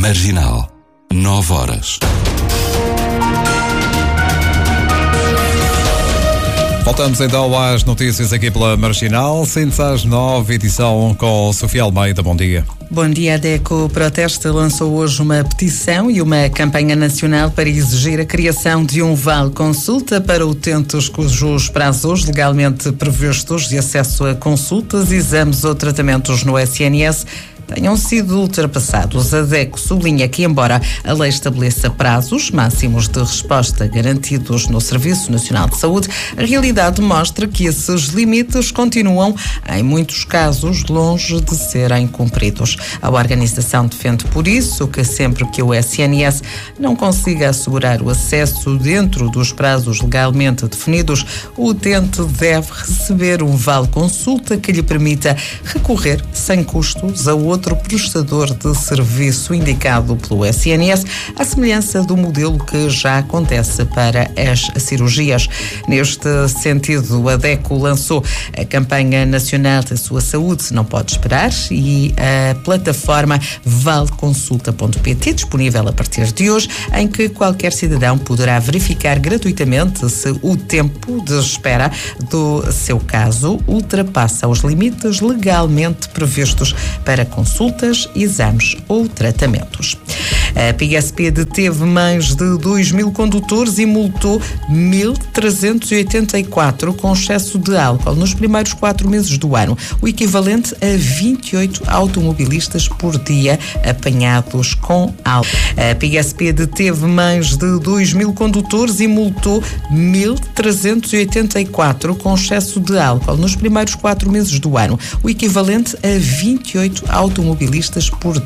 Marginal, 9 horas. Voltamos então às notícias aqui pela Marginal, sente-se às 9, edição com Sofia Almeida. Bom dia. Bom dia. A DECO Proteste lançou hoje uma petição e uma campanha nacional para exigir a criação de um vale consulta para utentes cujos prazos legalmente previstos de acesso a consultas, exames ou tratamentos no SNS tenham sido ultrapassados. A DECO sublinha que, embora a lei estabeleça prazos máximos de resposta garantidos no Serviço Nacional de Saúde, a realidade mostra que esses limites continuam, em muitos casos, longe de serem cumpridos. A organização defende, por isso, que sempre que o SNS não consiga assegurar o acesso dentro dos prazos legalmente definidos, o utente deve receber um vale consulta que lhe permita recorrer sem custos a outro prestador de serviço indicado pelo SNS, à semelhança do modelo que já acontece para as cirurgias. Neste sentido, a DECO lançou a campanha nacional da sua saúde não pode esperar e a plataforma valeconsulta.pt, disponível a partir de hoje, em que qualquer cidadão poderá verificar gratuitamente se o tempo de espera do seu caso ultrapassa os limites legalmente previstos para consultas, exames ou tratamentos. A PSP deteve mais de 2.000 condutores e multou 1.384 com excesso de álcool nos primeiros 4 meses do ano, o equivalente a 28 automobilistas por dia apanhados com álcool. A PSP deteve mais de 2.000 condutores e multou 1.384 com excesso de álcool nos primeiros 4 meses do ano, o equivalente a 28 automobilistas por